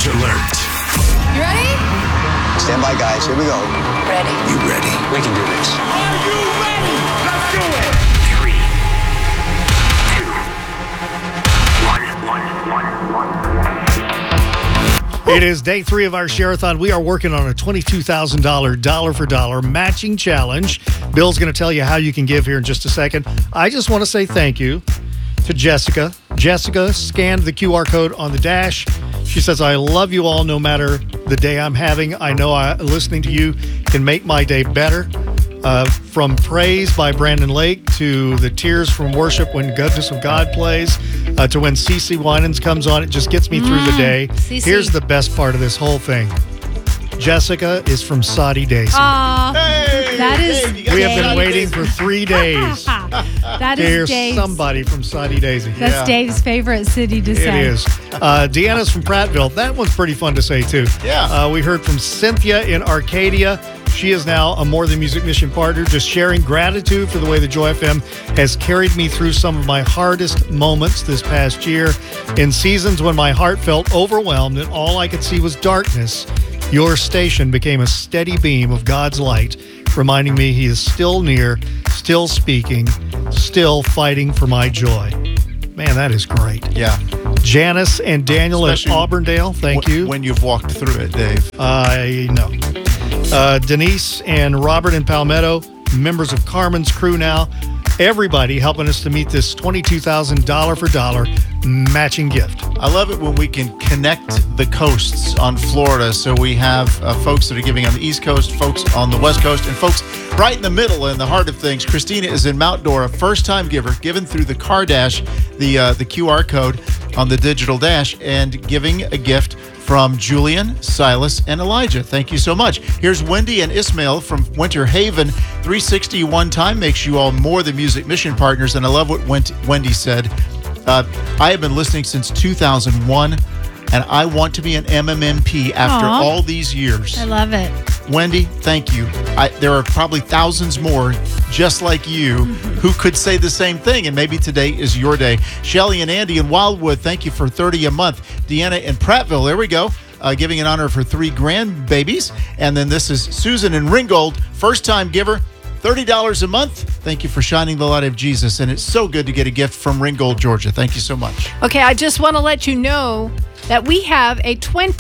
Challenge alert. You ready? Stand by, guys. Here we go. Ready. You ready? We can do this. Are you ready? Let's do it. 3, 2, 1. It is day 3 of our Share-a-thon. We are working on a $22,000 dollar for dollar matching challenge. Bill's going to tell you how you can give here in just a second. I just want to say thank you to Jessica. Jessica scanned the QR code on the dash. She says, I love you all no matter the day I'm having. I know listening to you can make my day better. From Praise by Brandon Lake to the Tears from Worship when Goodness of God plays to when CeCe Winans comes on. It just gets me through the day. CeCe. Here's the best part of this whole thing. Jessica is from Saudi Daisy. That is We have been waiting for 3 days That to hear is Dave's. somebody from Saudi Daisy. That's Dave's favorite city to It say. is. Deanna's from Prattville. That one's pretty fun to say, too. Yeah. We heard from Cynthia in Arcadia. She is now a More Than Music Mission partner, just sharing gratitude for the way the Joy FM has carried me through some of my hardest moments this past year. In seasons when my heart felt overwhelmed and all I could see was darkness, your station became a steady beam of God's light, reminding me He is still near, still speaking, still fighting for my joy. Man, that is great. Yeah. Janice and Daniel Especially at Auburndale, thank you. When you've walked through it, Dave. I know. Denise and Robert in Palmetto, members of Carmen's crew now. Everybody helping us to meet this $22,000 for dollar matching gift. I love it when we can connect the coasts on Florida. So we have folks that are giving on the East Coast, folks on the West Coast, and folks right in the middle in the heart of things. Christina is in Mount Dora, first-time giver, given through the car dash, the QR code on the digital dash, and giving a gift from Julian, Silas, and Elijah. Thank you so much. Here's Wendy and Ismail from Winter Haven. 361 time makes you all More Than Music Mission partners, and I love what Wendy said. I have been listening since 2001, and I want to be an MMMP after all these years. I love it. Wendy, thank you. There are probably thousands more just like you who could say the same thing, and maybe today is your day. Shelly and Andy in Wildwood, thank you for $30 a month. Deanna in Prattville, there we go, giving in honor of her 3 grandbabies. And then this is Susan in Ringgold, first-time giver, $30 a month. Thank you for shining the light of Jesus, and it's so good to get a gift from Ringgold, Georgia. Thank you so much. Okay, I just want to let you know that we have a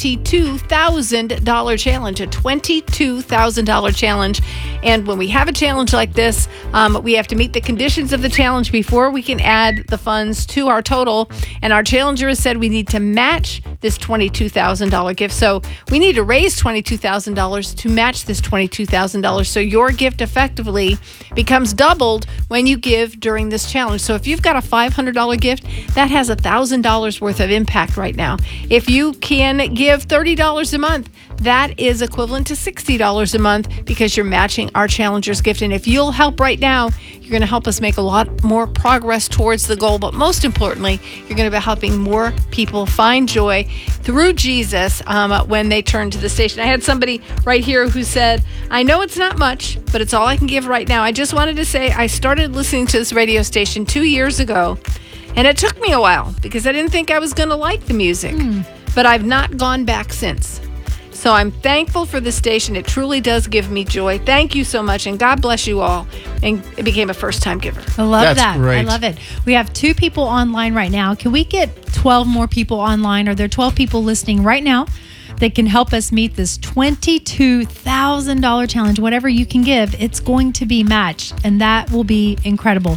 $22,000 challenge, a $22,000 challenge. And when we have a challenge like this, we have to meet the conditions of the challenge before we can add the funds to our total. And our challenger has said we need to match this $22,000 gift. So we need to raise $22,000 to match this $22,000. So your gift effectively becomes doubled when you give during this challenge. So if you've got a $500 gift, that has $1,000 worth of impact right now. If you can give $30 a month, that is equivalent to $60 a month because you're matching our challenger's gift. And if you'll help right now, you're going to help us make a lot more progress towards the goal. But most importantly, you're going to be helping more people find joy through Jesus when they turn to the station. I had somebody right here who said, I know it's not much, but it's all I can give right now. I just wanted to say I started listening to this radio station 2 years ago, and it took me a while because I didn't think I was going to like the music. But I've not gone back since. So I'm thankful for the station. It truly does give me joy. Thank you so much, and God bless you all. And it became a first-time giver. I love That's that. great. I love it. We have 2 people online right now. Can we get 12 more people online? Are there 12 people listening right now that can help us meet this $22,000 challenge? Whatever you can give, it's going to be matched, and that will be incredible.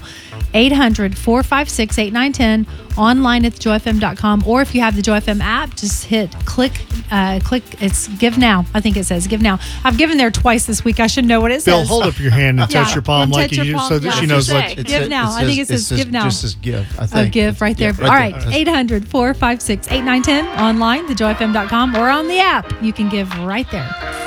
800-456-8910, online at joyfm.com, or if you have the Joy FM app, just click, it's Give Now. I think it says Give Now. I've given there twice this week. I should know what it Bill, says. hold up your hand and touch Yeah, your palm and like touch you your do palm. so that Yeah. she knows What's it what. say? Give Now. I think it says Give Now. Just says give, I think. Give right there. Yeah, All right, there. 800-456-8910, online, thejoyfm.com, or on the app. You can give right there.